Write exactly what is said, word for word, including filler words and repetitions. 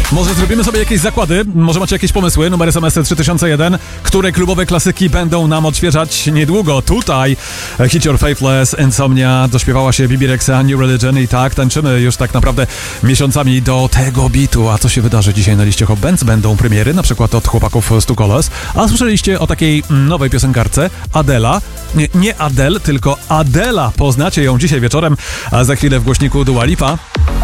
Może zrobimy sobie jakieś zakłady? Może macie jakieś pomysły? Numer S M S trzy tysiące jeden. Które klubowe klasyki będą nam odświeżać niedługo? Tutaj Hit Your Faithless, Insomnia, dośpiewała się Bibi Rexha, New Religion i tak tańczymy już tak naprawdę miesiącami do tego bitu. A co się wydarzy dzisiaj na liście Hot Bands? Będą premiery, na przykład od chłopaków z Two Colors. A słyszeliście o takiej nowej piosenkarce? Adela. Nie, nie Adele, tylko Adela. Poznacie ją dzisiaj wieczorem, a za chwilę w głośniku Dua Lipa.